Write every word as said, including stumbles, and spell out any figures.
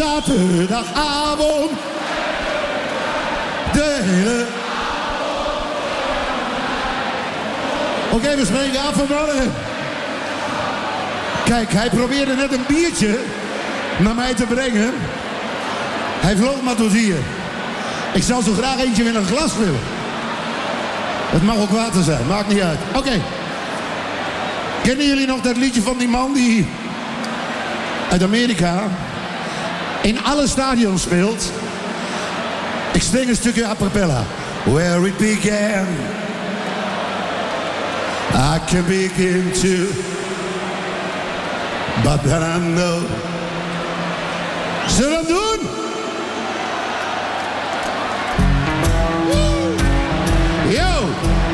Zaterdagavond. De hele... Oké, okay, we spreken af vanmorgen. Kijk, hij probeerde net een biertje naar mij te brengen. Hij vloog maar tot hier. Ik zou zo graag eentje in een glas willen. Het mag ook water zijn, maakt niet uit. Oké. Okay. Kennen jullie nog dat liedje van die man die uit Amerika in alle stadions speelt? Ik zing een stukje a cappella. Where it began, I can begin to, but then I know. Zullen we hem doen? Yo!